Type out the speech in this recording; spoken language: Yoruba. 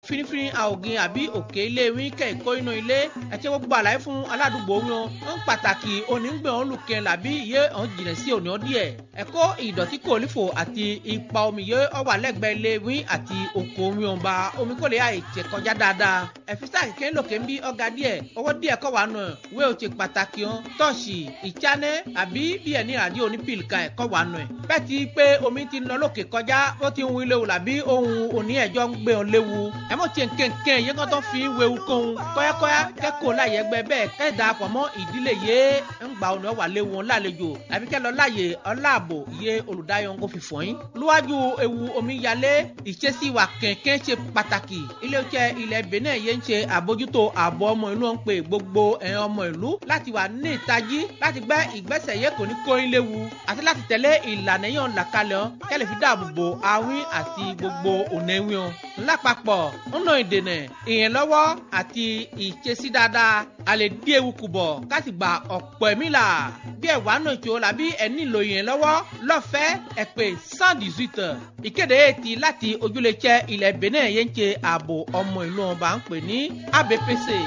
finifini àògìn àbí òkè ilé wín kẹ́ẹ̀kọ́ inú ilé ẹ̀tí gbogbo àlàyé fún aládùúgbò wọn ń pàtàkì onígbẹ̀ wọn lùkẹ́ làbí iye ọ̀n jìnà sí òní ọdíẹ̀ ẹ̀kọ́ ìdọ̀tí kòlífò àti ipa omi yẹ ọwà lẹ́gbẹ̀ẹ́ ilé wín àti oko omi ọba omi kò lè àìtẹ̀ kọjá dáadáa ẹ̀físà kẹ̀kẹ́ lòkè ń bí ọ̀gá díẹ̀ ọwọ́ díẹ̀ kọ́ wà nù wé o ti pàtàkì hàn tọ́ọ̀ṣì ìtsánẹ́ àbí bí ẹni àdí onípìlìkà ẹ̀kọ́ wà nù ẹ̀ bẹ́ẹ̀ ti pé omi ti nọ lókè kọjá ó ti ń wí léwu làbí ohun òní ẹ̀jọ́ ń gbé wọn léwu ẹ̀mọ́ tiẹ̀ kẹ̀kẹ́ yẹn kọ́ tó fi wéwu kóhun kọ́yákọ́yá kẹ́kọ̀ọ́ láyé ẹgbẹ́ bẹ́ẹ̀ kẹ́ darapọ̀ mọ́ ìdílé yé ń gbà ọ̀nà wà léwu wọn lálejò àbí kẹ́ lọ láyè ọláàbò yé olùdáyọ̀ ń kó fi fọ́yín lúwájú ewu omíyalé ìṣesí wa kẹ̀kẹ́ ṣe pàtàkì ilé-iṣẹ́ ilẹ̀ Benin yẹn ń ṣe àbójútó ààbò ọmọ ìlú ń pe gbogbo ẹ̀yàn ọmọ ìlú láti wà ní ìtají láti gbẹ́ ìgbésẹ̀ yẹ kò ní kóyin léwu àti láti tẹ̀lé ìlànà yẹn làkàlẹ̀ ọ́ kẹ́lẹ̀ fi dáàbò bo àwìn àti gbogbo ònẹ́wìn ọ́ lápapọ̀ ńnà ìdènà ìyẹnlọ́wọ́ àti ìṣesí dáadáa a lè dí ewu kù bọ̀ káti gba ọ̀pọ̀ ẹ̀mí là bí ẹ̀wà náà tó làbí ẹni lò ìyẹnlọ́wọ́ lọ́fẹ̀ẹ́ ẹ̀pẹ́ 118 ìkéde ètí láti ojúlé iṣẹ́ ilẹ̀ Benin yẹn ń ṣe ààbò ọmọ ìlú ọba ń pè ní ABPC.